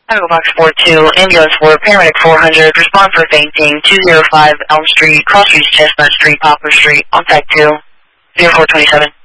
Echo Box 42, ambulance for paramedic 400, respond for fainting, 205 Elm Street, Cross Street, Chestnut Street, Poplar Street, on site 2, 0427.